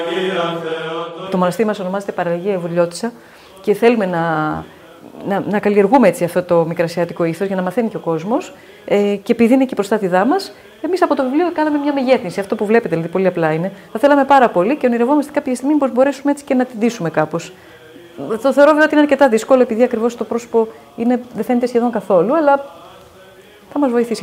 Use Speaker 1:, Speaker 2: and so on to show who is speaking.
Speaker 1: Το μοναστήρι μας ονομάζεται Παραλλαγία Βουλιώτισσα και θέλουμε να καλλιεργούμε έτσι αυτό το μικρασιάτικο ήθος για να μαθαίνει και ο κόσμος. Και επειδή είναι και η προστάτηδά μας, εμείς από το βιβλίο κάναμε μια μεγέθυνση. Αυτό που βλέπετε, δηλαδή, πολύ απλά είναι. Θα θέλαμε πάρα πολύ και ονειρευόμαστε κάποια στιγμή πως μπορέσουμε έτσι και να την ντύσουμε κάπως. Το θεωρώ βέβαια ότι είναι αρκετά δύσκολο, επειδή ακριβώς το πρόσωπο δεν φαίνεται σχεδόν καθόλου, αλλά θα μας βοηθήσει.